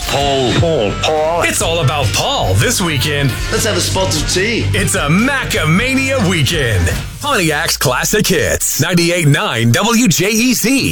Paul. It's all about Paul this weekend. Let's have a spot of tea. It's a Macamania weekend. Pontiac's Classic Hits. 98.9 WJEZ.